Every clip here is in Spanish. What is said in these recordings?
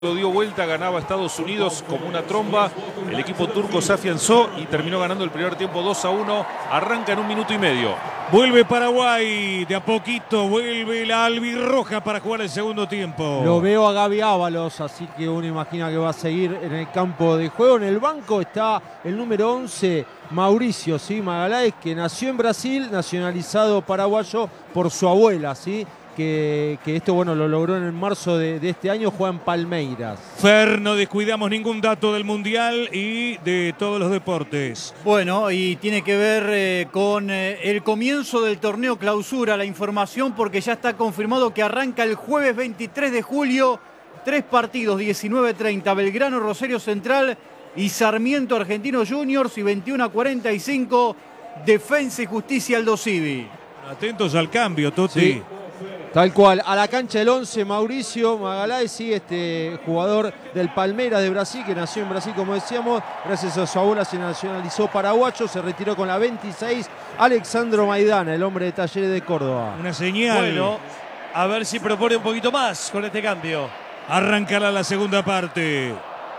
Lo dio vuelta, ganaba Estados Unidos como una tromba. El equipo turco se afianzó y terminó ganando el primer tiempo 2-1. Arranca en 1 minuto y medio. Vuelve Paraguay, de a poquito vuelve la albirroja para jugar el segundo tiempo. Lo veo a Gaby Ábalos, así que uno imagina que va a seguir en el campo de juego. En el banco está el número 11, Mauricio, ¿sí? Magalhães, que nació en Brasil, nacionalizado paraguayo por su abuela, ¿sí? Que esto, bueno, lo logró en marzo de este año, juega en Palmeiras. Fer, no descuidamos ningún dato del Mundial y de todos los deportes. Bueno, y tiene que ver con el comienzo del torneo clausura, la información, porque ya está confirmado que arranca el jueves 23 de julio, 3 partidos, 19:30, Belgrano, Rosario Central y Sarmiento Argentinos Juniors, y 21:45, Defensa y Justicia Aldo Civi. Atentos al cambio, Toti. Sí. Tal cual, a la cancha del 11, Mauricio Magalhães, sí, este jugador del Palmeiras de Brasil, que nació en Brasil, como decíamos, gracias a su abuela se nacionalizó paraguayo, se retiró con la 26, Alexandro Maidana, el hombre de Talleres de Córdoba. Una señal. Bueno, a ver si propone un poquito más con este cambio. Arrancará la segunda parte.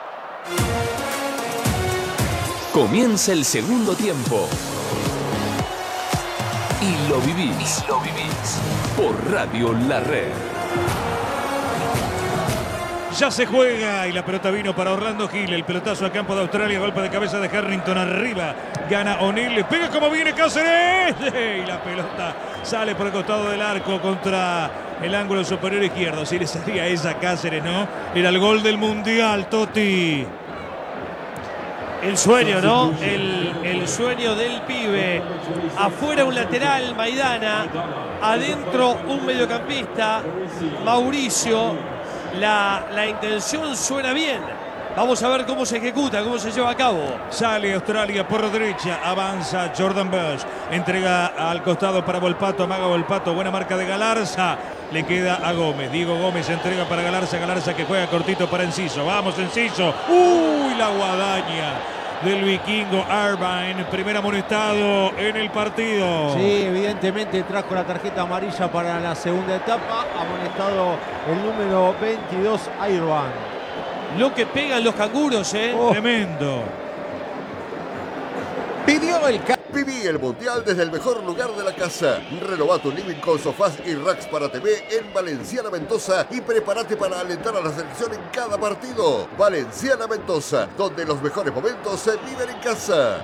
Comienza el segundo tiempo. Y lo vivís. Por Radio La Red. Ya se juega y la pelota vino para Orlando Gil. El pelotazo al campo de Australia. Golpe de cabeza de Harrington arriba. Gana O'Neill. Le pega como viene Cáceres. Y la pelota sale por el costado del arco contra el ángulo superior izquierdo. Si le salía esa Cáceres, ¿no? Era el gol del Mundial, Toti. El sueño, ¿no? El sueño del pibe. Afuera un lateral, Maidana. Adentro un mediocampista, Mauricio. La intención suena bien. Vamos a ver cómo se ejecuta, cómo se lleva a cabo. Sale Australia por derecha, avanza Jordan Bush, entrega al costado para Volpato, amaga Volpato, buena marca de Galarza, le queda a Gómez, Diego Gómez entrega para Galarza, Galarza que juega cortito para Enciso, vamos Enciso, ¡uy! La guadaña del vikingo Irvine, primer amonestado en el partido. Sí, evidentemente trajo la tarjeta amarilla para la segunda etapa, amonestado el número 22, Irvine. Lo que pegan los canguros, ¿eh? Oh. Tremendo. Viví el Mundial desde el mejor lugar de la casa. Renová tu living con sofás y racks para TV en Valenciana Mendoza y prepárate para alentar a la selección en cada partido. Valenciana Mendoza, donde los mejores momentos se viven en casa.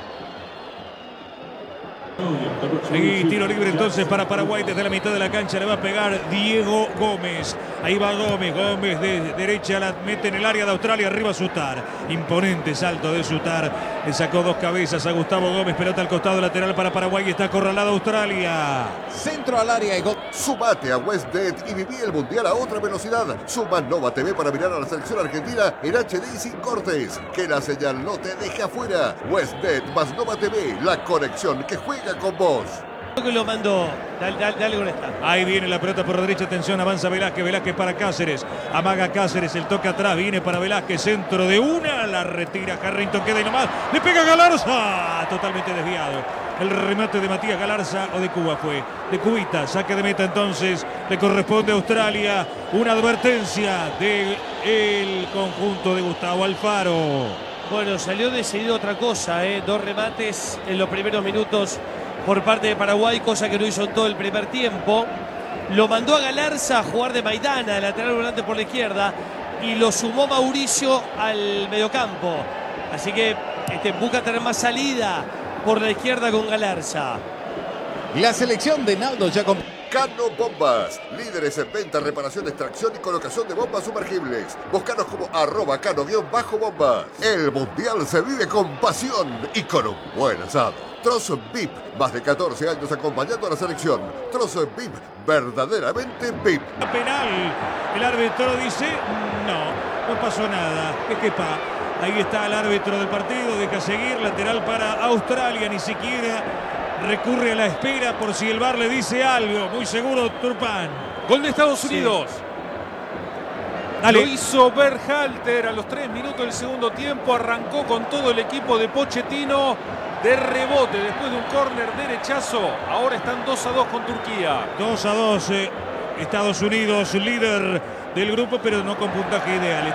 Y tiro libre entonces para Paraguay desde la mitad de la cancha. Le va a pegar Diego Gómez. Ahí va Gómez. Gómez de derecha la mete en el área de Australia. Arriba Sutar. Imponente salto de Sutar. Le sacó 2 cabezas a Gustavo Gómez. Pelota al costado lateral para Paraguay. Está acorralada Australia. Centro al área y gol. Sumate a WestBet y viví el Mundial a otra velocidad. Suma Nova TV para mirar a la selección argentina en HD y sin cortes. Que la señal no te deje afuera. WestBet más Nova TV, la conexión que juega con vos. Creo que lo mandó. Dale con esta. Ahí viene la pelota por derecha. Atención, avanza Velázquez. Velázquez para Cáceres. Amaga Cáceres. El toque atrás. Viene para Velázquez. Centro de una. La retira Harrington. Queda ahí nomás. Le pega Galarza. Totalmente desviado. El remate de Matías Galarza o de Cuba fue. De Cubita. Saque de meta entonces. Le corresponde a Australia. Una advertencia del conjunto de Gustavo Alfaro. Bueno, salió decidido otra cosa, ¿eh? 2 remates en los primeros minutos por parte de Paraguay, cosa que no hizo en todo el primer tiempo. Lo mandó a Galarza a jugar de Maidana, lateral volante por la izquierda, y lo sumó Mauricio al mediocampo. Así que busca tener más salida por la izquierda con Galarza. La selección de Naldo ya con... Cano Bombas, líderes en venta, reparación, extracción y colocación de bombas sumergibles. Búscanos como @cano_bombas. El Mundial se vive con pasión y con un buen asado. Trozo VIP, más de 14 años acompañando a la selección. Trozo VIP, verdaderamente VIP. Penal. El árbitro dice no pasó nada. Ahí está el árbitro del partido, deja seguir, lateral para Australia, ni siquiera recurre a la espera por si el VAR le dice algo. Muy seguro Turpán. Gol de Estados Unidos. Dale. Lo hizo Berhalter a los 3 minutos del segundo tiempo. Arrancó con todo el equipo de Pochettino de rebote después de un córner derechazo. Ahora están 2-2 con Turquía. 2-2. Estados Unidos líder del grupo, pero no con puntaje ideal.